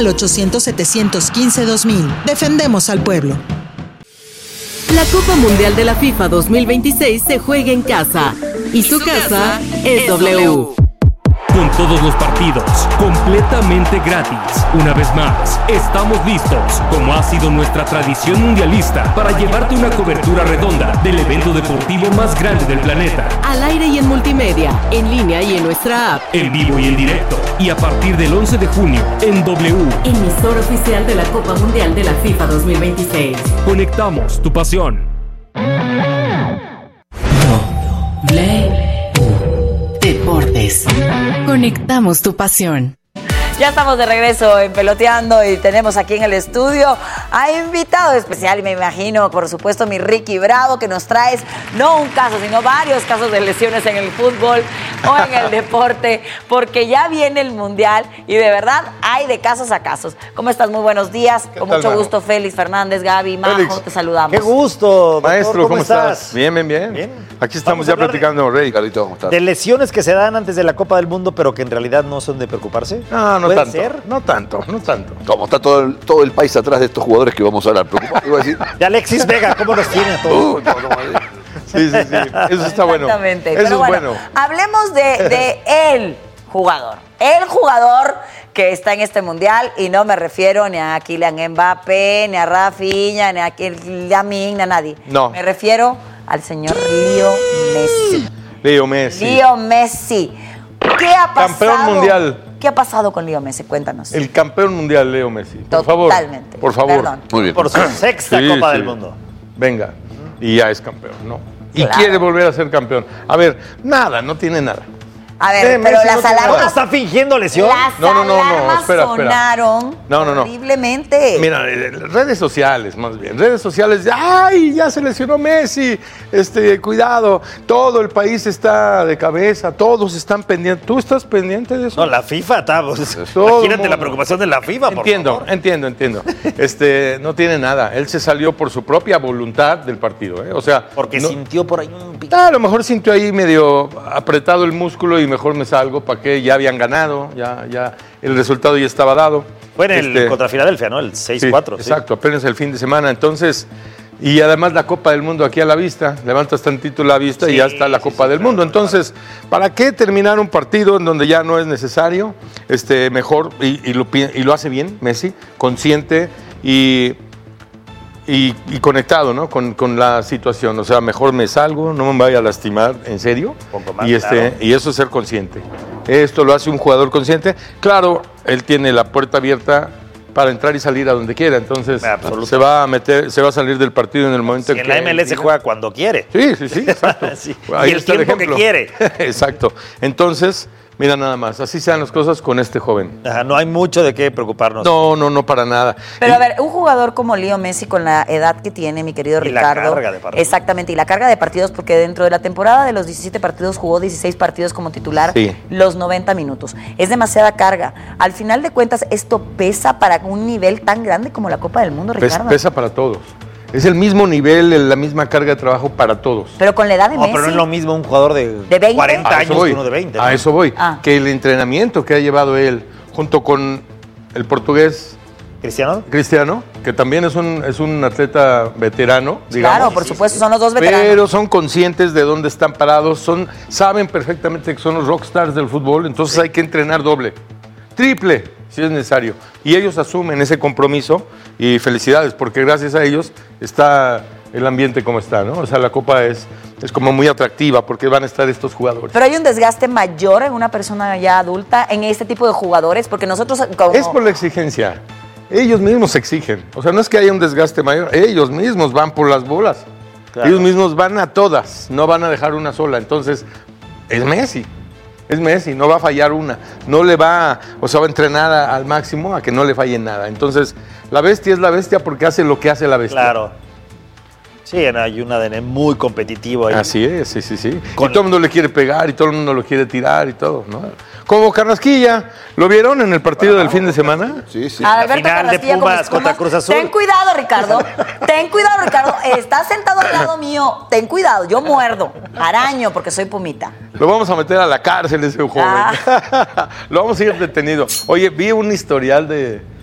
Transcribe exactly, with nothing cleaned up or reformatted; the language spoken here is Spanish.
al ochocientos, setecientos quince, dos mil. Defendemos al pueblo. La Copa Mundial de la FIFA dos mil veintiséis se juega en casa y su casa es W. Con todos los partidos completamente gratis. Una vez más, estamos listos, como ha sido nuestra tradición mundialista, para llevarte una cobertura redonda del evento deportivo más grande del planeta. Al aire y en multimedia, en línea y en nuestra app. En vivo y en directo. Y a partir del once de junio, en W. Emisora oficial de la Copa Mundial de la FIFA dos mil veintiséis. Conectamos tu pasión. W. Deportes. Conectamos tu pasión. Ya estamos de regreso en Peloteando y tenemos aquí en el estudio a invitado especial y me imagino, por supuesto, mi Ricky Bravo, que nos traes no un caso, sino varios casos de lesiones en el fútbol o en el deporte, porque ya viene el Mundial y de verdad hay de casos a casos. ¿Cómo estás? Muy buenos días. Con mucho tal, gusto, Félix Fernández, Gaby, Majo, Félix, te saludamos. Qué gusto, doctor. Maestro, ¿cómo, ¿cómo estás? estás? Bien, bien, bien. Bien. Aquí estamos Vamos a ya hablar platicando, Rey. Carlito, ¿cómo estás? De lesiones que se dan antes de la Copa del Mundo, pero que en realidad no son de preocuparse. No, no ¿Puede tanto. ser? No tanto, no tanto. Como está todo el, todo el país atrás de estos jugadores que vamos a hablar. Preocupado, iba a decir. De Alexis Vega, ¿cómo nos tiene a todos? Uh, no, no, no. Sí, sí, sí. Eso está bueno. Exactamente. Eso Pero es bueno, bueno. hablemos de, de el jugador. El jugador que está en este mundial, y no me refiero ni a Kylian Mbappé, ni a Rafinha, ni a Kylian, ni a nadie. No. Me refiero al señor Leo Messi. Leo Messi. Leo Messi. ¿Qué ha pasado? Campeón mundial. ¿Qué ha pasado con Leo Messi? Cuéntanos. El campeón mundial, Leo Messi. Por favor. Totalmente. Por favor. Perdón. Muy bien. Por su sexta Sí, Copa sí. del Mundo. Venga. Y ya es campeón, ¿no? Y Claro. quiere volver a ser campeón. A ver, nada, no tiene nada. A ver, Eh, pero Messi las no tiene alarmas... nada. ¿Está fingiendo lesión? Las No, no, no, no, alarmas espera, espera. sonaron No, no, no. horriblemente. Mira, eh, redes sociales, más bien. Redes sociales, de, ¡ay! Ya se lesionó Messi. Este, cuidado. Todo el país está de cabeza. Todos están pendientes. ¿Tú estás pendiente de eso? No, la FIFA está. Pues, Todo imagínate mundo. la preocupación de la FIFA, por Entiendo, favor. entiendo, entiendo. Este, no tiene nada. Él se salió por su propia voluntad del partido, ¿eh? O sea, Porque no- sintió por ahí un pico. Ah, a lo mejor sintió ahí medio apretado el músculo y mejor me salgo para que ya habían ganado, ya, ya el resultado ya estaba dado. Fue en el Este, contra Filadelfia, ¿no? El seis cuatro. sí, exacto, apenas el fin de semana. Entonces, y además la Copa del Mundo aquí a la vista, levantas tantito la vista y Sí, ya está la sí, Copa sí, del claro, Mundo. claro. Entonces, ¿para qué terminar un partido en donde ya no es necesario? Este, mejor, y, y lo, pi- y lo hace bien Messi, consciente y... Y, y conectado, ¿no? Con, con la situación. O sea, mejor me salgo, no me vaya a lastimar, en serio. Un poco más, y, este, claro. y eso es ser consciente. Esto lo hace un jugador consciente. Claro, él tiene la puerta abierta para entrar y salir a donde quiera. Entonces, Absolutamente. se va a meter, se va a salir del partido en el momento Si en en que... la M L S juega cuando quiere. Sí, sí, sí, exacto. Sí. Ahí Y el está tiempo que ejemplo. quiere. Exacto. Entonces, mira nada más, así sean las cosas con este joven. Ajá, no hay mucho de qué preocuparnos. No, no, no para nada. Pero Y- a ver, un jugador como Leo Messi con la edad que tiene, mi querido Y la Ricardo. carga de partidos. Exactamente, y la carga de partidos, porque dentro de la temporada de los diecisiete partidos jugó dieciséis partidos como titular, Sí. los noventa minutos. Es demasiada carga. Al final de cuentas, esto pesa para un nivel tan grande como la Copa del Mundo, Pes- Ricardo. pesa para todos. Es el mismo nivel, la misma carga de trabajo para todos. Pero con la edad de No, Messi. pero no es lo mismo un jugador de, ¿De veinte? cuarenta A años eso voy. que uno de veinte. ¿no? A eso voy. Ah. Que el entrenamiento que ha llevado él, junto con el portugués ¿Cristiano? Cristiano, que también es un, es un atleta veterano, digamos. Claro, por supuesto, son los dos veteranos. Pero son conscientes de dónde están parados, son, saben perfectamente que son los rockstars del fútbol, entonces hay que entrenar doble, triple, si es necesario. Y ellos asumen ese compromiso y felicidades, porque gracias a ellos está el ambiente como está, ¿no? O sea, la Copa es, es como muy atractiva porque van a estar estos jugadores. Pero hay un desgaste mayor en una persona ya adulta, en este tipo de jugadores, porque nosotros como... Es por la exigencia. Ellos mismos se exigen. O sea, no es que haya un desgaste mayor. Ellos mismos van por las bolas. Claro. Ellos mismos van a todas. No van a dejar una sola. Entonces, es Messi. Es Messi. No va a fallar una. No le va, o sea, va a entrenar a- al máximo a que no le falle nada. Entonces, la bestia es la bestia porque hace lo que hace la bestia. Claro. Sí, hay un A D N muy competitivo ahí. Así es, sí, sí, sí. Con- Y todo el mundo le quiere pegar y todo el mundo lo quiere tirar y todo, ¿no? Como Carrasquilla, ¿lo vieron en el partido del fin de semana? Sí, sí. A Alberto final de Carrasquilla, Pumas como- contra como- Cruz Azul. Ten cuidado, Ricardo. Ten cuidado, Ricardo. Estás sentado al lado mío. Ten cuidado. Yo muerdo. Araño porque soy pumita. Lo vamos a meter a la cárcel ese joven. Ah. Lo vamos a ir detenido. Oye, vi un historial de,